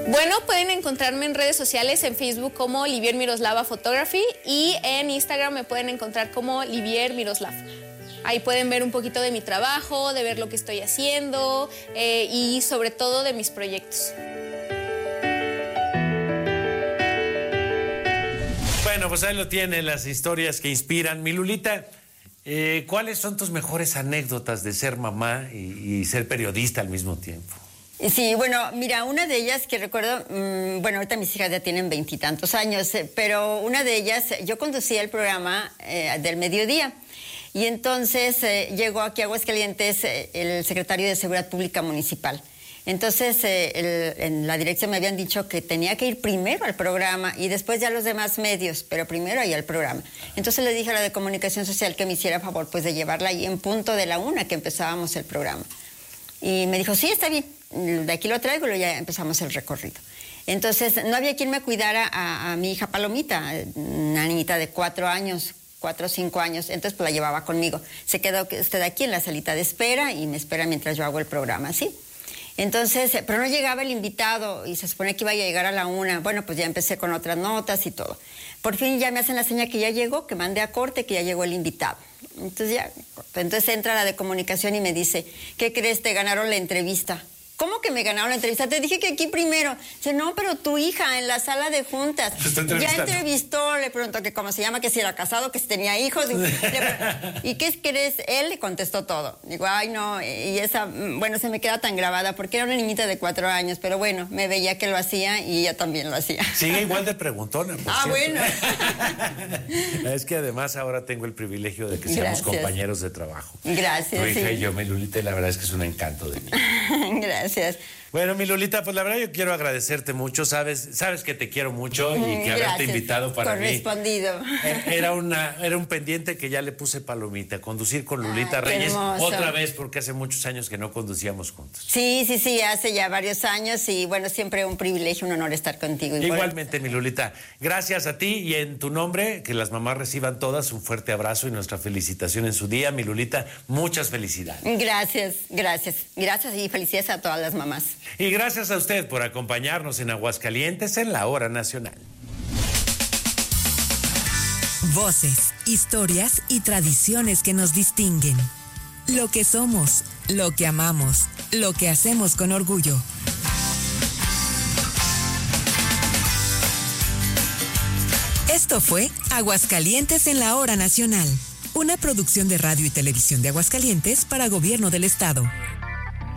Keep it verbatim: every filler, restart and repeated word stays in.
Bueno, pueden encontrarme en redes sociales, en Facebook como Livier Miroslava Photography y en Instagram me pueden encontrar como Livier Miroslav. Ahí pueden ver un poquito de mi trabajo, de ver lo que estoy haciendo eh, y sobre todo de mis proyectos. Bueno, pues ahí lo tienen, las historias que inspiran. Mi Lulita, eh, ¿cuáles son tus mejores anécdotas de ser mamá y, y ser periodista al mismo tiempo? Sí, bueno, mira, una de ellas que recuerdo, mmm, bueno, ahorita mis hijas ya tienen veintitantos años, eh, pero una de ellas, yo conducía el programa eh, del mediodía y entonces eh, llegó aquí a Aguascalientes eh, el secretario de Seguridad Pública Municipal. Entonces, eh, el, en la dirección me habían dicho que tenía que ir primero al programa y después ya a los demás medios, pero primero ahí al programa. Entonces le dije a la de Comunicación Social que me hiciera favor pues de llevarla ahí en punto de la una que empezábamos el programa. Y me dijo, sí, está bien, de aquí lo traigo y luego ya empezamos el recorrido. Entonces, no había quien me cuidara a, a mi hija Palomita, una niñita de cuatro años, cuatro o cinco años, entonces pues la llevaba conmigo. Se quedó usted aquí en la salita de espera y me espera mientras yo hago el programa, ¿sí? Entonces, pero no llegaba el invitado y se supone que iba a llegar a la una. Bueno, pues ya empecé con otras notas y todo. Por fin ya me hacen la señal que ya llegó, que mandé a corte, que ya llegó el invitado. Entonces ya, entonces entra la de comunicación y me dice, ¿qué crees? Te ganaron la entrevista. ¿Cómo que me ganaron la entrevista? Te dije que aquí primero. Dice, no, pero tu hija en la sala de juntas ya entrevistó, le preguntó que cómo se llama, que si era casado, que si tenía hijos. Y, ¿y qué crees? Él le contestó todo. Digo, ay, no, y esa, bueno, se me queda tan grabada porque era una niñita de cuatro años, pero bueno, me veía que lo hacía y ella también lo hacía. Sigue igual de preguntona, por Ah, cierto. Bueno. Es que además ahora tengo el privilegio de que seamos Gracias. compañeros de trabajo. Gracias. Tu hija sí. y yo, mi Lulita, y la verdad es que es un encanto de mí. Gracias. Bueno, mi Lulita, pues la verdad yo quiero agradecerte mucho, sabes, sabes que te quiero mucho y que Gracias. haberte invitado para Correspondido. mí. Era una, era un pendiente que ya le puse palomita, conducir con Lulita Ay, Reyes hermoso. otra vez porque hace muchos años que no conducíamos juntos. Sí, sí, sí, hace ya varios años y bueno, siempre un privilegio, un honor estar contigo. Igualmente, mi Lulita, gracias a ti y en tu nombre, que las mamás reciban todas un fuerte abrazo y nuestra felicitación en su día. Mi Lulita, muchas felicidades. Gracias, gracias, gracias y felicidades a todas las mamás. Y gracias a usted por acompañarnos en Aguascalientes en la Hora Nacional. Voces, historias y tradiciones que nos distinguen. Lo que somos, lo que amamos, lo que hacemos con orgullo. Esto fue Aguascalientes en la Hora Nacional, una producción de Radio y Televisión de Aguascalientes para Gobierno del Estado.